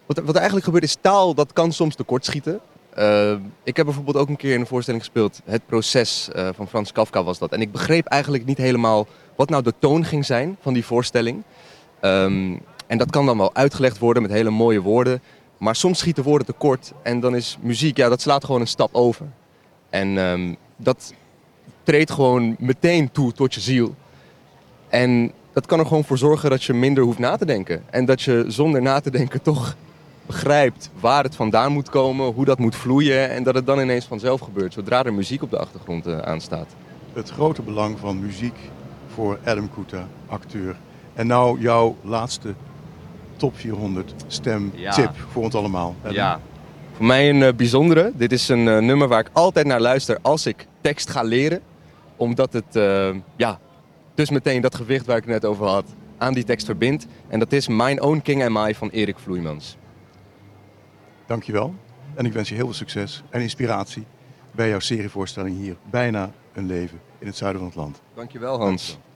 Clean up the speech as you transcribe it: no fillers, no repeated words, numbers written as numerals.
Wat er eigenlijk gebeurt is taal, dat kan soms tekortschieten. Ik heb bijvoorbeeld ook een keer in een voorstelling gespeeld. Het proces van Frans Kafka was dat. En ik begreep eigenlijk niet helemaal wat nou de toon ging zijn van die voorstelling. En dat kan dan wel uitgelegd worden met hele mooie woorden. Maar soms schieten woorden tekort. En dan is muziek, ja, dat slaat gewoon een stap over. En dat treedt gewoon meteen toe tot je ziel. En dat kan er gewoon voor zorgen dat je minder hoeft na te denken. En dat je zonder na te denken toch begrijpt waar het vandaan moet komen, hoe dat moet vloeien. En dat het dan ineens vanzelf gebeurt, zodra er muziek op de achtergrond aanstaat. Het grote belang van muziek voor Adam Kuta, acteur. En nou jouw laatste top 400 stemtip voor ons allemaal. Adam. Ja, voor mij een bijzondere. Dit is een nummer waar ik altijd naar luister als ik tekst ga leren. Omdat het dus meteen dat gewicht waar ik het net over had aan die tekst verbindt. En dat is Mine Own King and I van Erik Vloeimans. Dankjewel. En ik wens je heel veel succes en inspiratie bij jouw serievoorstelling hier. Bijna een leven in het zuiden van het land. Dankjewel, Hans. Dankjewel.